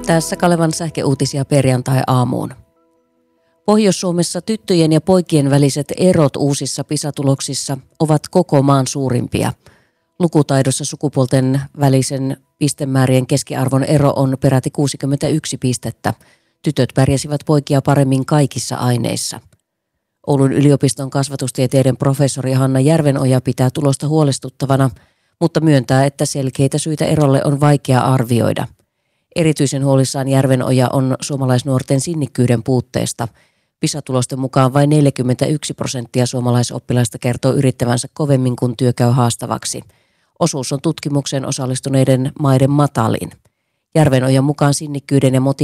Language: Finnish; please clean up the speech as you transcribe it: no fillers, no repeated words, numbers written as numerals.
Tässä Kalevan sähköuutisia perjantai-aamuun. Pohjois-Suomessa tyttöjen ja poikien väliset erot uusissa PISA-tuloksissa ovat koko maan suurimpia. Lukutaidossa sukupuolten välisen pistemäärien keskiarvon ero on peräti 61 pistettä. Tytöt pärjäsivät poikia paremmin kaikissa aineissa. Oulun yliopiston kasvatustieteiden professori Hanna Järvenoja pitää tulosta huolestuttavana, mutta myöntää, että selkeitä syitä erolle on vaikea arvioida. Erityisen huolissaan Järvenoja on suomalaisnuorten sinnikkyyden puutteesta. PISA-tulosten mukaan vain 41% suomalaisoppilaista kertoo yrittävänsä kovemmin, kun työ käy haastavaksi. Osuus on tutkimukseen osallistuneiden maiden matalin. Järvenojan mukaan sinnikkyyden ja motivaation